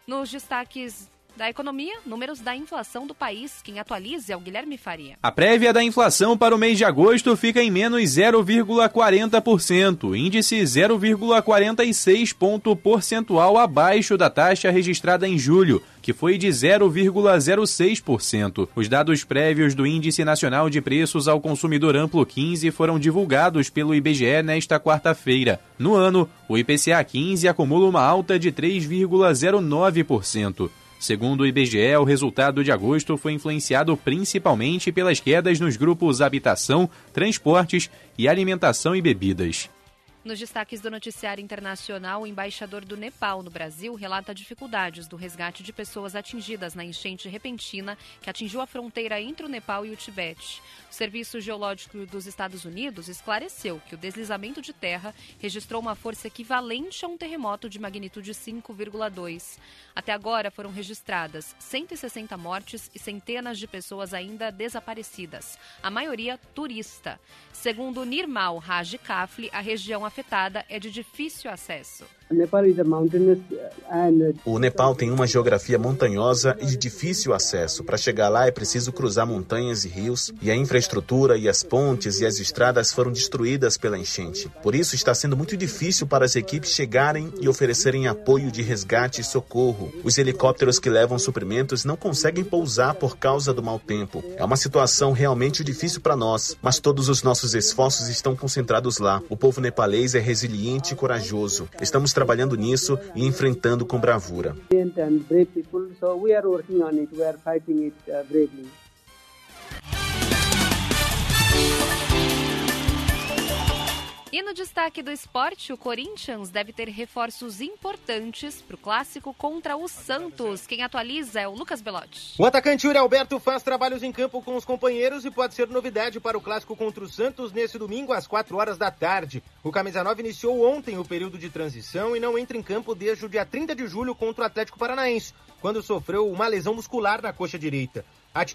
Nos destaques da economia, números da inflação do país. Quem atualiza é o Guilherme Faria. A prévia da inflação para o mês de agosto fica em menos 0,40%, índice 0,46 ponto percentual abaixo da taxa registrada em julho, que foi de 0,06%. Os dados prévios do Índice Nacional de Preços ao Consumidor Amplo 15 foram divulgados pelo IBGE nesta quarta-feira. No ano, o IPCA 15 acumula uma alta de 3,09%. Segundo o IBGE, o resultado de agosto foi influenciado principalmente pelas quedas nos grupos habitação, transportes e alimentação e bebidas. Nos destaques do noticiário internacional, o embaixador do Nepal no Brasil relata dificuldades do resgate de pessoas atingidas na enchente repentina que atingiu a fronteira entre o Nepal e o Tibete. O Serviço Geológico dos Estados Unidos esclareceu que o deslizamento de terra registrou uma força equivalente a um terremoto de magnitude 5,2. Até agora foram registradas 160 mortes e centenas de pessoas ainda desaparecidas, a maioria turista. Segundo Nirmal Raj Kafli, a região afetada é de difícil acesso. O Nepal tem uma geografia montanhosa e de difícil acesso. Para chegar lá é preciso cruzar montanhas e rios, e a infraestrutura e as pontes e as estradas foram destruídas pela enchente. Por isso está sendo muito difícil para as equipes chegarem e oferecerem apoio de resgate e socorro. Os helicópteros que levam suprimentos não conseguem pousar por causa do mau tempo. É uma situação realmente difícil para nós, mas todos os nossos esforços estão concentrados lá. O povo nepalês é resiliente e corajoso. Estamos trabalhando nisso e enfrentando com bravura. E no destaque do esporte, o Corinthians deve ter reforços importantes para o clássico contra o Santos. Quem atualiza é o Lucas Belotti. O atacante Yuri Alberto faz trabalhos em campo com os companheiros e pode ser novidade para o clássico contra o Santos nesse domingo às 4 horas da tarde. O Camisa 9 iniciou ontem o período de transição e não entra em campo desde o dia 30 de julho contra o Atlético Paranaense, quando sofreu uma lesão muscular na coxa direita.